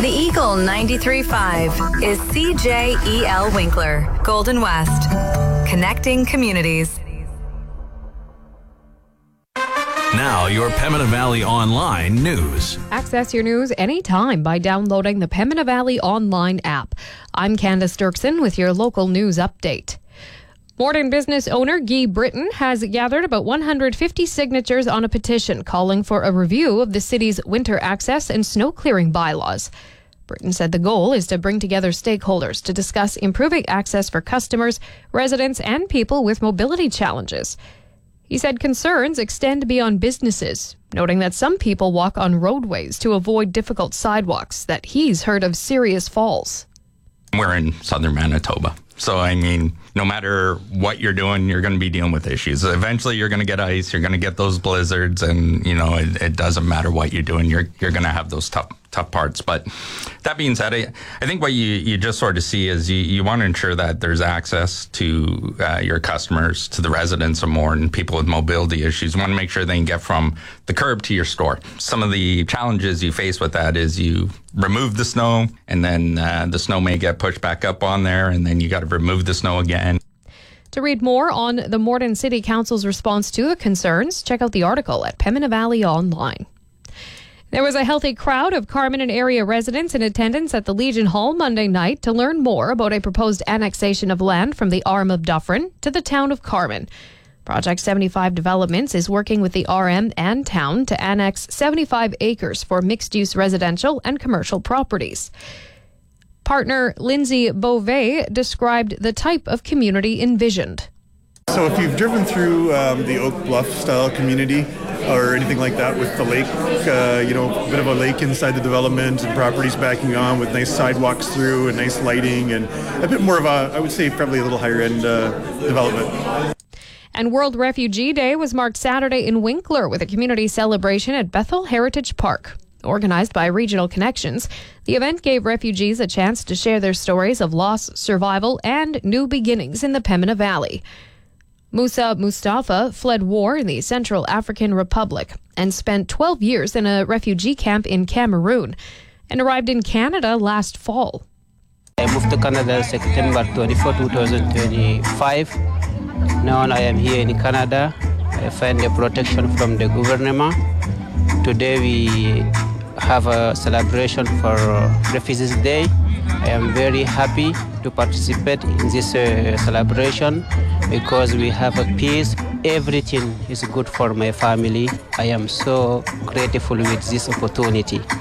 The Eagle 93.5 is CJEL Winkler, Golden West, connecting communities. Now, your Pembina Valley Online news. Access your news anytime by downloading the Pembina Valley Online app. I'm Candace Dirksen with your local news update. Morden business owner Guy Britton has gathered about 150 signatures on a petition calling for a review of the city's winter access and snow clearing bylaws. Britton said the goal is to bring together stakeholders to discuss improving access for customers, residents, and people with mobility challenges. He said concerns extend beyond businesses, noting that some people walk on roadways to avoid difficult sidewalks, that he's heard of serious falls. We're in southern Manitoba. So, I mean, no matter what you're doing, you're going to be dealing with issues. Eventually, you're going to get ice, you're going to get those blizzards, and, you know, it doesn't matter what you're doing. You're going to have those tough parts. But that being said, I think what you just sort of see is you want to ensure that there's access to your customers, to the residents of Morden, people with mobility issues. You want to make sure they can get from the curb to your store. Some of the challenges you face with that is you remove the snow, and then the snow may get pushed back up on there, and then you got to remove the snow again. To read more on the Morden City Council's response to the concerns, check out the article at Pembina Valley Online. There was a healthy crowd of Carman and area residents in attendance at the Legion Hall Monday night to learn more about a proposed annexation of land from the RM of Dufferin to the town of Carman. Project 75 Developments is working with the RM and town to annex 75 acres for mixed-use residential and commercial properties. Partner Lindsay Beauvais described the type of community envisioned. So if you've driven through the Oak Bluff style community or anything like that with the lake, a bit of a lake inside the development and properties backing on with nice sidewalks through and nice lighting and a bit more of a, I would say, probably a little higher end development. And World Refugee Day was marked Saturday in Winkler with a community celebration at Bethel Heritage Park. Organized by Regional Connections, the event gave refugees a chance to share their stories of loss, survival, and new beginnings in the Pembina Valley. Musa Mustafa fled war in the Central African Republic and spent 12 years in a refugee camp in Cameroon and arrived in Canada last fall. I moved to Canada September 24, 2025. Now I am here in Canada. I find the protection from the government. Today we have a celebration for Refugees Day. I am very happy to participate in this celebration because we have a peace. Everything is good for my family. I am so grateful with this opportunity.